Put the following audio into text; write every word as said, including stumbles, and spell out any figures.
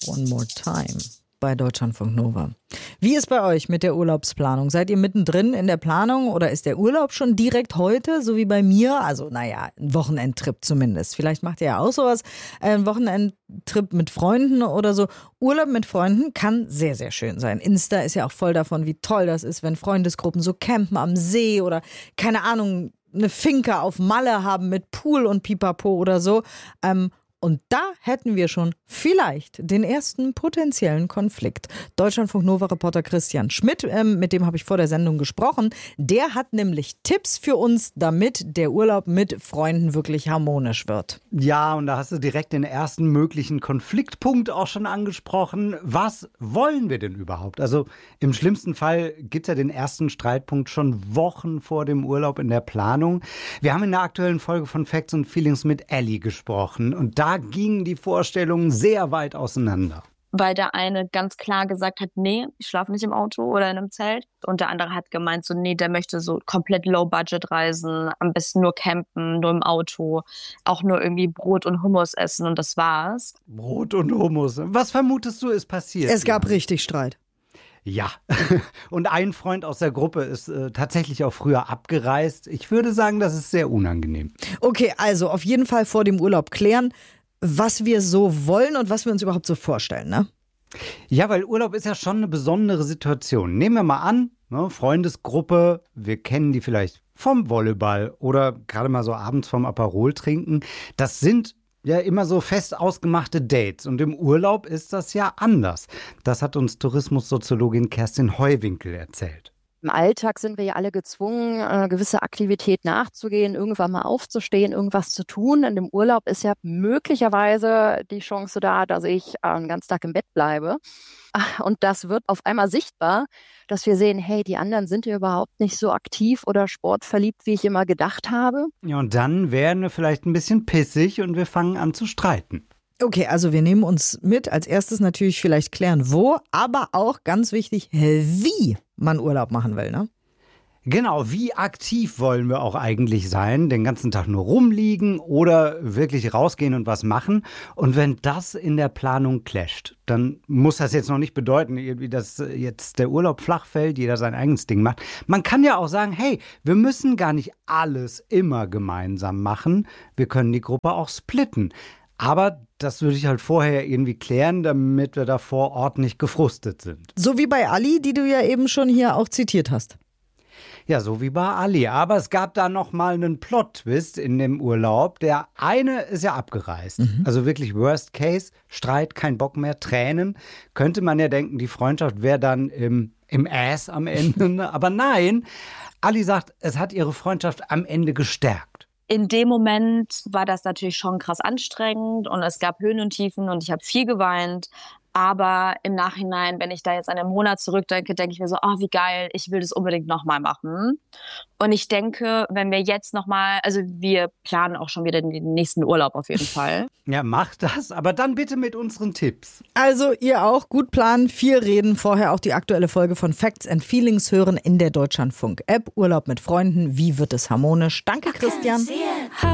One More Time bei Deutschlandfunk Nova. Wie ist bei euch mit der Urlaubsplanung? Seid ihr mittendrin in der Planung oder ist der Urlaub schon direkt heute, so wie bei mir? Also naja, ein Wochenendtrip zumindest. Vielleicht macht ihr ja auch sowas, ein Wochenendtrip mit Freunden oder so. Urlaub mit Freunden kann sehr, sehr schön sein. Insta ist ja auch voll davon, wie toll das ist, wenn Freundesgruppen so campen am See oder keine Ahnung, eine Finca auf Malle haben mit Pool und Pipapo oder so. Ähm, Und da hätten wir schon vielleicht den ersten potenziellen Konflikt. Deutschlandfunk-Nova-Reporter Christian Schmidt, ähm, mit dem habe ich vor der Sendung gesprochen, der hat nämlich Tipps für uns, damit der Urlaub mit Freunden wirklich harmonisch wird. Ja, und da hast du direkt den ersten möglichen Konfliktpunkt auch schon angesprochen. Was wollen wir denn überhaupt? Also im schlimmsten Fall gibt es ja den ersten Streitpunkt schon Wochen vor dem Urlaub in der Planung. Wir haben in der aktuellen Folge von Facts and Feelings mit Ellie gesprochen und da gingen die Vorstellungen sehr weit auseinander. Weil der eine ganz klar gesagt hat, nee, ich schlafe nicht im Auto oder in einem Zelt. Und der andere hat gemeint, so nee, der möchte so komplett Low-Budget reisen, am besten nur campen, nur im Auto, auch nur irgendwie Brot und Hummus essen und das war's. Brot und Hummus. Was vermutest du, ist passiert? Es gab richtig Streit. Ja, und ein Freund aus der Gruppe ist äh, tatsächlich auch früher abgereist. Ich würde sagen, das ist sehr unangenehm. Okay, also auf jeden Fall vor dem Urlaub klären, was wir so wollen und was wir uns überhaupt so vorstellen, ne? Ja, weil Urlaub ist ja schon eine besondere Situation. Nehmen wir mal an, ne, Freundesgruppe, wir kennen die vielleicht vom Volleyball oder gerade mal so abends vom Aperol trinken. Das sind ja immer so fest ausgemachte Dates. Und im Urlaub ist das ja anders. Das hat uns Tourismussoziologin Kerstin Heuwinkel erzählt. Im Alltag sind wir ja alle gezwungen, eine gewisse Aktivität nachzugehen, irgendwann mal aufzustehen, irgendwas zu tun. In dem Urlaub ist ja möglicherweise die Chance da, dass ich einen ganzen Tag im Bett bleibe. Und das wird auf einmal sichtbar, dass wir sehen, hey, die anderen sind ja überhaupt nicht so aktiv oder sportverliebt, wie ich immer gedacht habe. Ja, und dann werden wir vielleicht ein bisschen pissig und wir fangen an zu streiten. Okay, also wir nehmen uns mit. Als erstes natürlich vielleicht klären, wo, aber auch ganz wichtig, wie man Urlaub machen will, ne? Genau, wie aktiv wollen wir auch eigentlich sein? Den ganzen Tag nur rumliegen oder wirklich rausgehen und was machen? Und wenn das in der Planung clasht, dann muss das jetzt noch nicht bedeuten, irgendwie, dass jetzt der Urlaub flach fällt, jeder sein eigenes Ding macht. Man kann ja auch sagen, hey, wir müssen gar nicht alles immer gemeinsam machen. Wir können die Gruppe auch splitten. Aber das würde ich halt vorher irgendwie klären, damit wir da vor Ort nicht gefrustet sind. So wie bei Ali, die du ja eben schon hier auch zitiert hast. Ja, so wie bei Ali. Aber es gab da noch mal einen Plot-Twist in dem Urlaub. Der eine ist ja abgereist. Mhm. Also wirklich Worst Case, Streit, kein Bock mehr, Tränen. Könnte man ja denken, die Freundschaft wäre dann im, im Ass am Ende. Aber nein, Ali sagt, es hat ihre Freundschaft am Ende gestärkt. In dem Moment war das natürlich schon krass anstrengend und es gab Höhen und Tiefen und ich habe viel geweint. Aber im Nachhinein, wenn ich da jetzt an den Monat zurückdenke, denke ich mir so, oh, wie geil, ich will das unbedingt nochmal machen. Und ich denke, wenn wir jetzt nochmal, also wir planen auch schon wieder den nächsten Urlaub auf jeden Fall. Ja, macht das, aber dann bitte mit unseren Tipps. Also ihr auch, gut planen, viel reden, vorher auch die aktuelle Folge von Facts and Feelings hören in der Deutschlandfunk-App. Urlaub mit Freunden, wie wird es harmonisch? Danke, Christian.